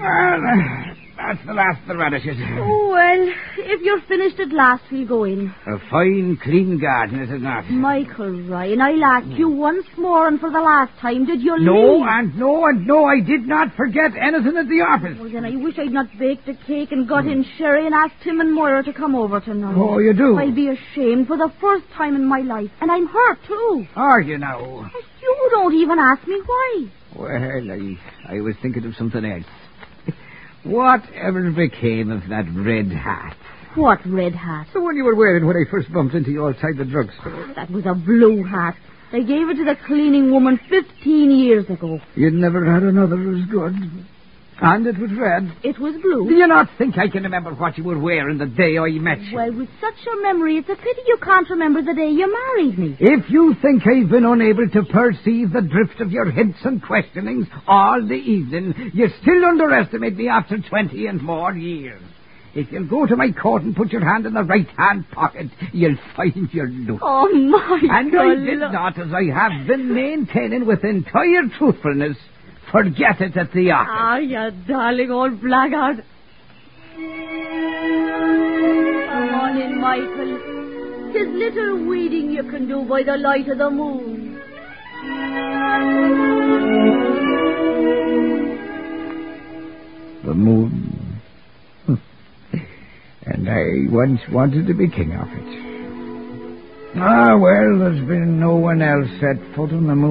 Well, that's the last of the radishes. Oh, well, if you're finished at last, we'll go in. A fine, clean garden, is it not? Michael Ryan, I'll ask you once more and for the last time, did you No, leave? and no, I did not forget anything at the office. Well, then I wish I'd not baked a cake and got in sherry and asked Tim and Moira to come over tonight. Oh, you do? I'll be ashamed for the first time in my life, and I'm hurt, too. Are you now? You don't even ask me why. Well, I was thinking of something else. Whatever became of that red hat? What red hat? The one you were wearing when I first bumped into you outside the drugstore. That was a blue hat. They gave it to the cleaning woman 15 years ago. You'd never had another as good. And it was red. It was blue. Do you not think I can remember what you were wearing the day I met you? Well, with such a memory, it's a pity you can't remember the day you married me. If you think I've been unable to perceive the drift of your hints and questionings all the evening, you still underestimate me after 20 and more years. If you'll go to my coat and put your hand in the right-hand pocket, you'll find your loot. Oh, Michael. And I did not, as I have been maintaining with entire truthfulness, forget it at the office. Ah, you darling old blackguard. Come on in, Michael. 'Tis little weeding you can do by the light of the moon. The moon. And I once wanted to be king of it. Ah, well, there's been no one else set foot on the moon.